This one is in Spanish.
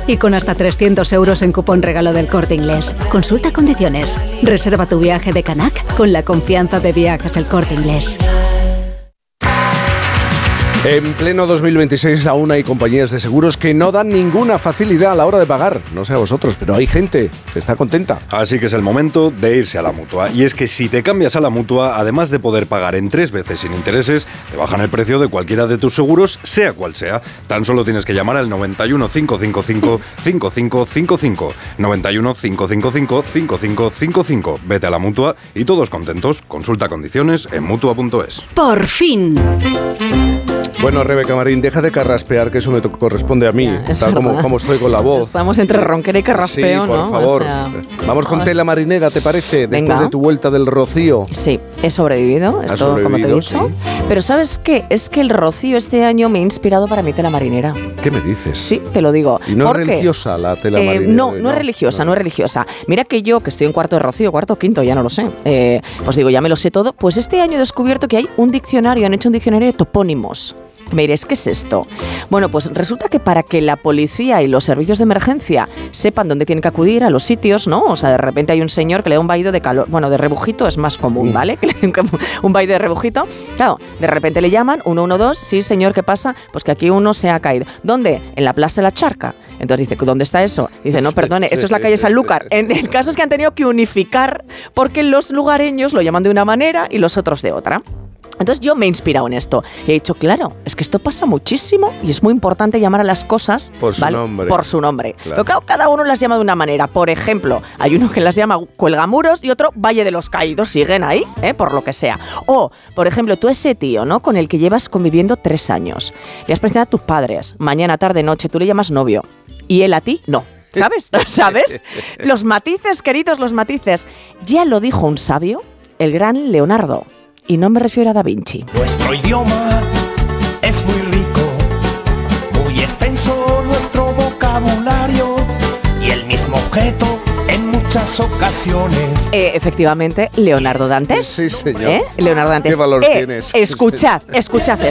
y con hasta 300 euros en cupón regalo del Corte Inglés. Consulta condiciones. Reserva tu viaje de Canac con la confianza de Viajes El Corte Inglés. En pleno 2026 aún hay compañías de seguros que no dan ninguna facilidad a la hora de pagar. No sé a vosotros, pero hay gente que está contenta. Así que es el momento de irse a la Mutua. Y es que si te cambias a la Mutua, además de poder pagar en 3 veces sin intereses, te bajan el precio de cualquiera de tus seguros, sea cual sea. Tan solo tienes que llamar al 91 555 5555. 91 555 5555. Vete a la Mutua y todos contentos. Consulta condiciones en Mutua.es. ¡Por fin! Bueno, Rebeca Marín, deja de carraspear, que eso me corresponde a mí, tal como estoy con la voz. Estamos entre ronquera y carraspeo, sí, por ¿no? favor. O sea, vamos con tela marinera, ¿te parece? Después Venga. de tu vuelta del Rocío. Sí, he sobrevivido, esto como te he dicho. Sí. Pero ¿sabes qué? Es que el Rocío este año me ha inspirado para mi tela marinera. ¿Qué me dices? Sí, te lo digo. ¿Y no ¿Por es qué? religiosa la tela marinera? No es religiosa, no es religiosa. Mira que yo, que estoy en cuarto de Rocío, cuarto o quinto, ya no lo sé. Pues digo, ya me lo sé todo. Pues este año he descubierto que hay un diccionario, han hecho un diccionario de topónimos. Me diréis, ¿qué es esto? Bueno, pues resulta que para que la policía y los servicios de emergencia sepan dónde tienen que acudir a los sitios, ¿no? O sea, de repente hay un señor que le da un vaído de calor, bueno, de rebujito es más común, ¿vale? Que le den un vaído de rebujito. Claro, de repente le llaman, 112, sí, señor, ¿qué pasa? Pues que aquí uno se ha caído. ¿Dónde? En la Plaza de la Charca. Entonces dice, ¿dónde está eso? Dice, no, perdone, esto es la calle Sanlúcar. El caso es que han tenido que unificar porque los lugareños lo llaman de una manera y los otros de otra. Entonces yo me he inspirado en esto y he dicho, claro, es que esto pasa muchísimo y es muy importante llamar a las cosas por su nombre. Por su nombre. Claro. Pero claro, cada uno las llama de una manera. Por ejemplo, hay uno que las llama Cuelgamuros y otro Valle de los Caídos. Siguen ahí, por lo que sea. O, por ejemplo, tú ese tío, ¿no? Con el que llevas conviviendo 3 años. Le has presentado a tus padres, mañana, tarde, noche, tú le llamas novio y él a ti no. ¿Sabes? ¿Sabes? Los matices, queridos, los matices. Ya lo dijo un sabio, el gran Leonardo. Y no me refiero a Da Vinci. Nuestro idioma es muy rico, muy extenso nuestro vocabulario y el mismo objeto en muchas ocasiones. Efectivamente, Leonardo Dantes. Sí, señor. Leonardo Dantes. ¿Qué valor tienes? Escuchad.